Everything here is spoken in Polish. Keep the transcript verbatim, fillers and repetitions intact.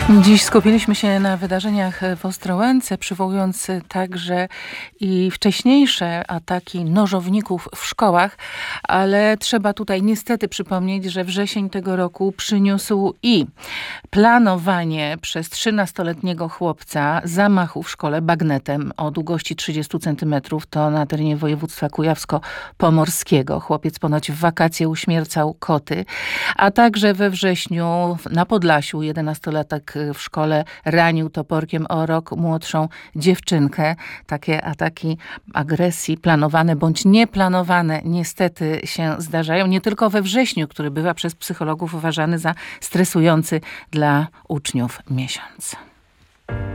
Dziś skupiliśmy się na wydarzeniach w Ostrołęce, przywołując także i wcześniejsze ataki nożowników w szkołach, ale trzeba tutaj niestety przypomnieć, że wrzesień tego roku przyniósł i planowanie przez trzynastoletniego chłopca zamachu w szkole bagnetem o długości trzydzieści centymetrów, to na terenie województwa kujawsko-pomorskiego. Chłopiec ponoć w wakacje uśmiercał koty, a także we wrześniu na Podlasiu jedenastolatek w szkole ranił toporkiem o rok młodszą dziewczynkę. Takie ataki agresji planowane bądź nieplanowane niestety się zdarzają. Nie tylko we wrześniu, który bywa przez psychologów uważany za stresujący dla uczniów miesiąc.